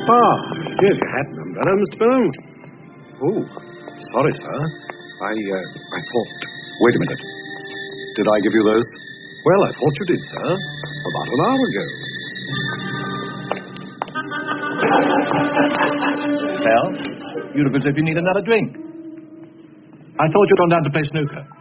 Here you had an umbrella, Mr. Billings. Oh, sorry, sir. I thought... Wait a minute. Did I give you those? Well, I thought you did, sir. About an hour ago. Well, you look as if you need another drink. I thought you'd gone down to play snooker.